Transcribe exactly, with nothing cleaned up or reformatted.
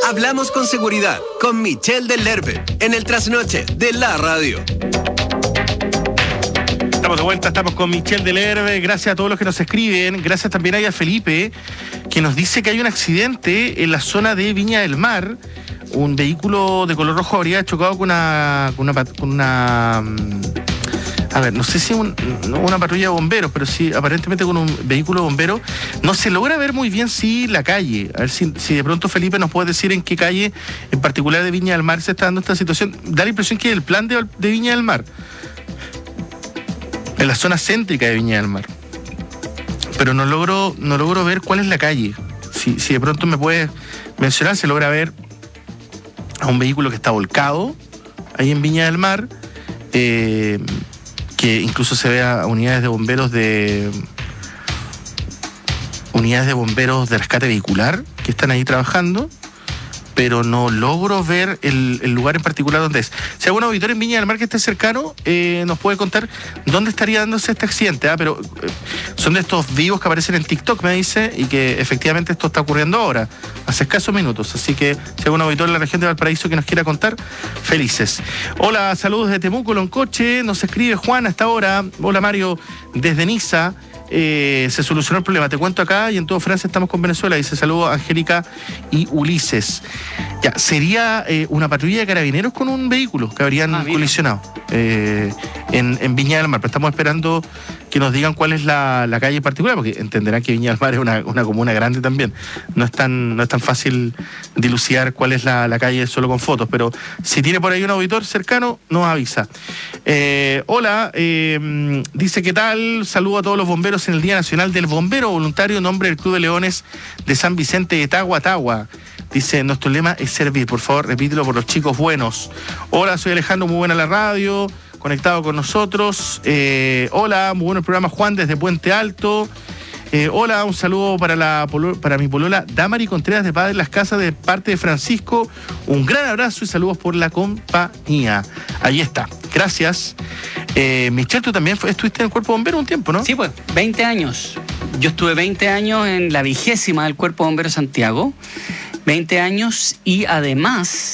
Hablamos con seguridad con Michelle del Lerbe en el trasnoche de la radio. Estamos de vuelta, estamos con Michelle del Lerbe. Gracias a todos los que nos escriben. Gracias también a Felipe, que nos dice que hay un accidente en la zona de Viña del Mar. Un vehículo de color rojo habría chocado con una... Con una, con una a ver, no sé si un, una patrulla de bomberos, pero sí aparentemente con un vehículo de bomberos. No se logra ver muy bien si la calle. A ver si, si de pronto Felipe nos puede decir en qué calle en particular de Viña del Mar se está dando esta situación. Da la impresión que el plan de, de Viña del Mar, en la zona céntrica de Viña del Mar. Pero no logro, no logro ver cuál es la calle. Si, si de pronto me puedes mencionar, se logra ver a un vehículo que está volcado ahí en Viña del Mar, eh, que incluso se ve a unidades de bomberos de unidades de bomberos de rescate vehicular que están ahí trabajando, pero no logro ver el, el lugar en particular donde es. Si algún auditor en Viña del Mar que esté cercano, eh, nos puede contar dónde estaría dándose este accidente, ¿eh? Pero eh, son de estos vivos que aparecen en TikTok, me dice, y que efectivamente esto está ocurriendo ahora, hace escasos minutos. Así que si algún auditor en la región de Valparaíso que nos quiera contar, felices. Hola, saludos desde Temuco, Loncoche, nos escribe Juan hasta ahora. Hola Mario, desde Niza. Eh, se solucionó el problema, te cuento acá y en todo Francia estamos con Venezuela. Dice saludos a Angélica y Ulises. Ya, sería eh, una patrulla de carabineros con un vehículo que habrían ah, colisionado eh, en, en Viña del Mar, pero estamos esperando que nos digan cuál es la, la calle en particular, porque entenderán que Viña del Mar es una, una comuna grande también. No es tan, no es tan fácil dilucidar cuál es la, la calle solo con fotos, pero si tiene por ahí un auditor cercano, nos avisa. Eh, hola, eh, dice ¿qué tal? Saludo a todos los bomberos en el Día Nacional del Bombero Voluntario en nombre del Club de Leones de San Vicente de Tagua, Tagua. Dice, nuestro lema es servir, por favor, repítelo por los chicos buenos. Hola, soy Alejandro, muy buena la radio, conectado con nosotros. Eh, hola, muy bueno el programa, Juan, desde Puente Alto. Eh, hola, un saludo para, la, para mi polola Damari Contreras de Padre Las Casas de parte de Francisco. Un gran abrazo y saludos por la compañía. Ahí está, gracias. Eh, Michelle, tú también estuviste en el Cuerpo Bombero un tiempo, ¿no? Sí, pues, veinte años. Yo estuve veinte años en la vigésima del Cuerpo Bombero Santiago. veinte años y además